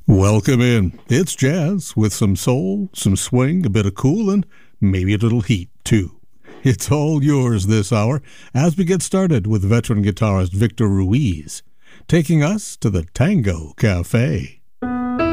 Welcome in. It's jazz with some soul, some swing, a bit of cool, and maybe a little heat, too. It's all yours this hour as we get started with veteran guitarist Victor Ruiz, taking us to the Tango Cafe.